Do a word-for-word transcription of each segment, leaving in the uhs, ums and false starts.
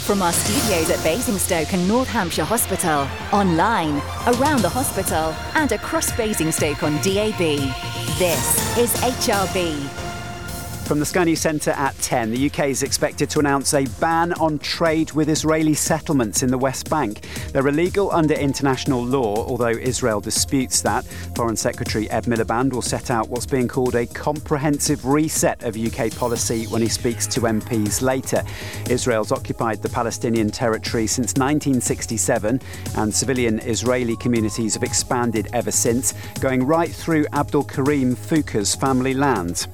From our studios at Basingstoke and North Hampshire Hospital, online, around the hospital, and across Basingstoke on D A B. This is H R B. From the Sky News Centre at ten, the U K is expected to announce a ban on trade with Israeli settlements in the West Bank. They're illegal under international law, although Israel disputes that. Foreign Secretary Ed Miliband will set out what's being called a comprehensive reset of U K policy when he speaks to M Ps later. Israel's occupied the Palestinian territory since nineteen sixty-seven, and civilian Israeli communities have expanded ever since, going right through Abdul Karim Fuka's family land.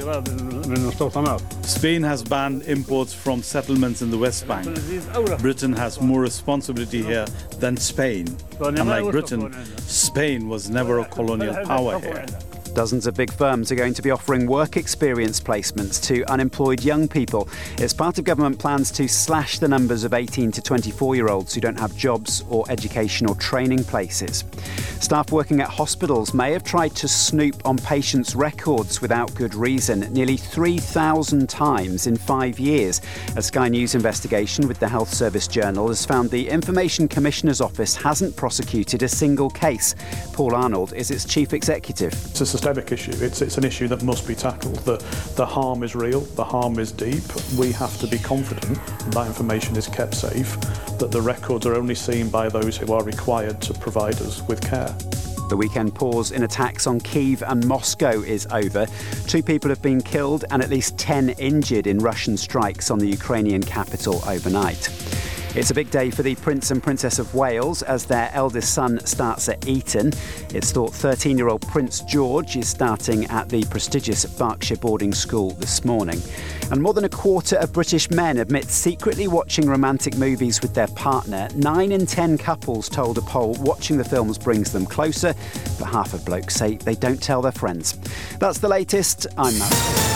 Spain has banned imports from settlements in the West Bank. Britain has more responsibility here than Spain. Unlike Britain, Spain was never a colonial power here. Dozens of big firms are going to be offering work experience placements to unemployed young people. It's part of government plans to slash the numbers of eighteen to twenty-four-year-olds who don't have jobs or education or training places. Staff working at hospitals may have tried to snoop on patients' records without good reason, nearly three thousand times in five years. A Sky News investigation with the Health Service Journal has found the Information Commissioner's Office hasn't prosecuted a single case. Paul Arnold is its chief executive. It's a systemic issue. It's, it's an issue that must be tackled. The, the harm is real, the harm is deep. We have to be confident that information is kept safe, that the records are only seen by those who are required to provide us with care. The weekend pause in attacks on Kyiv and Moscow is over. Two people have been killed and at least ten injured in Russian strikes on the Ukrainian capital overnight. It's a big day for the Prince and Princess of Wales as their eldest son starts at Eton. It's thought thirteen-year-old Prince George is starting at the prestigious Berkshire boarding school this morning. And more than a quarter of British men admit secretly watching romantic movies with their partner. Nine in ten couples told a poll watching the films brings them closer, but half of blokes say they don't tell their friends. That's the latest. I'm Matt.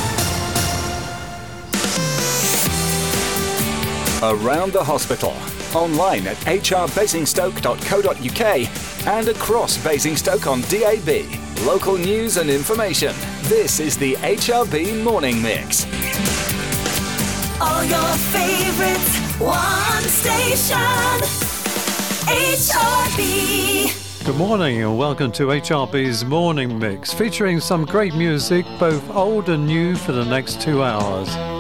Around the hospital, online at h r basingstoke dot co dot u k and across Basingstoke on D A B. Local news and information. This is the H R B Morning Mix. All your favorites, one station, H R B. Good morning and welcome to H R B's Morning Mix, featuring some great music, both old and new, for the next two hours.